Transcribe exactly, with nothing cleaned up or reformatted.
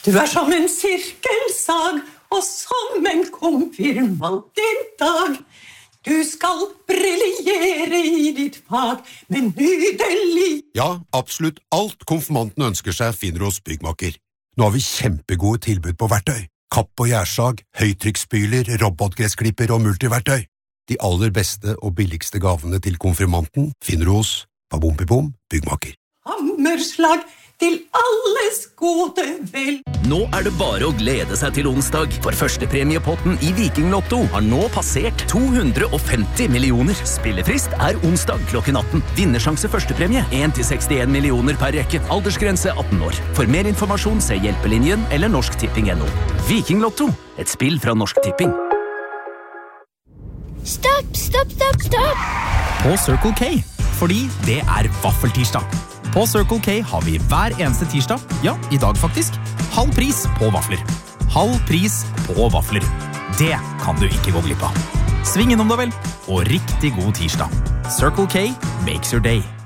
Du er som en sirkelsag, og som en konfirmant i dag. Du skal briljere i ditt fag, men nydelig. Ja, absolutt alt konfirmanten ønsker seg finner hos Byggmaker. Nå har vi kjempegode tilbud på verktøy. Kapp- og gjærsag, høytrykksspyler, robotgressklipper og multiverktøy. De aller beste og billigste gavene til konfirmanten finner du hos Babompipom Byggmaker. Hammerslag til alles gode vel. Nå er det bare å glede seg til onsdag, for førstepremiepotten i Viking Lotto har nå passert to hundre og femti millioner. Spillefrist er onsdag klokken atten. Vinnersjanse førstepremie en til sekstien millioner per rekke. Aldersgrense atten år. For mer informasjon se Hjelpelinjen eller Norsk Tipping punktum no. Viking Lotto, et spill fra Norsk Tipping. Stopp, stopp, stopp, stopp! På Circle K, fordi det er vaffeltirsdag. På Circle K har vi hver eneste tirsdag, ja, i dag faktisk, halv pris på vafler. Halv pris på vafler. Det kan du ikke gå glipp av. Sving innom da vel, og riktig god tirsdag. Circle K makes your day.